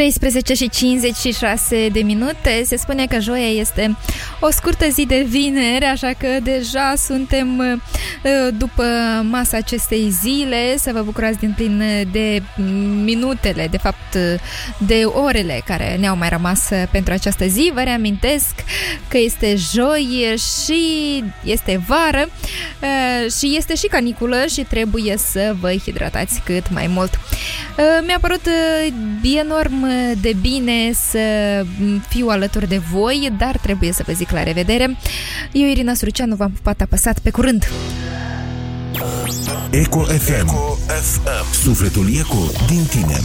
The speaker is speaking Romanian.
13:56 se spune că joia este o scurtă zi de vineri, așa că deja suntem după masa acestei zile. Să vă bucurați din plin de minutele, de fapt de orele care ne-au mai rămas pentru această zi. Vă reamintesc că este joi și este vară și este și caniculă și trebuie să vă hidratați cât mai mult. Mi-a părut enorm de bine să fiu alături de voi, dar trebuie să vă zic la revedere. Eu, Irina Suruceanu, v-am pupat apăsat. Pe curând! Eco FM. Sufletul Eco din tine.